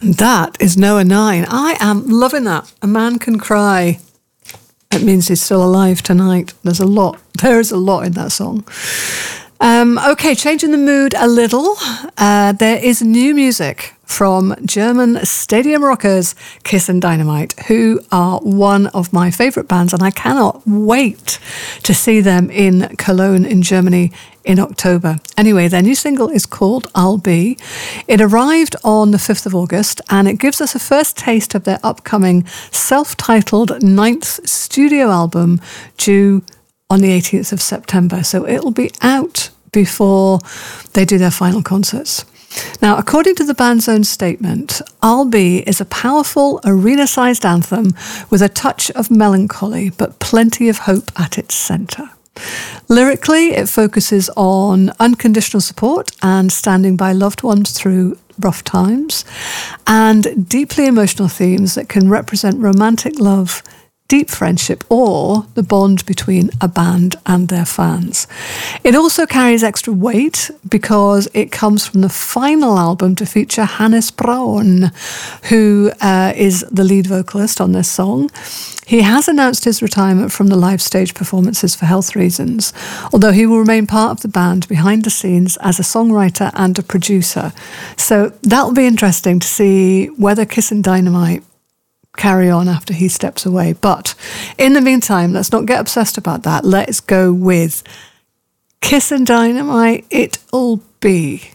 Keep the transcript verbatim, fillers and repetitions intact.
That is Noah Nine. I am loving that. A Man Can Cry. It means he's still alive tonight. There's a lot. There is a lot in that song. Um, okay, changing the mood a little. Uh, there is new music from German stadium rockers Kiss and Dynamite, who are one of my favourite bands, and I cannot wait to see them in Cologne in Germany in October. Anyway, their new single is called I'll Be. It arrived on the fifth of August, and it gives us a first taste of their upcoming self-titled ninth studio album due on the eighteenth of September. So it'll be out before they do their final concerts. Now, according to the band's own statement, I'll Be is a powerful arena-sized anthem with a touch of melancholy, but plenty of hope at its centre. Lyrically, it focuses on unconditional support and standing by loved ones through rough times, and deeply emotional themes that can represent romantic love, deep friendship, or the bond between a band and their fans. It also carries extra weight because it comes from the final album to feature Hannes Braun, who uh, is the lead vocalist on this song. He has announced his retirement from the live stage performances for health reasons, although he will remain part of the band behind the scenes as a songwriter and a producer. So that'll be interesting to see whether Kiss and Dynamite carry on after he steps away. But in the meantime, let's not get obsessed about that. Let's go with Kiss and Dynamite, It'll Be.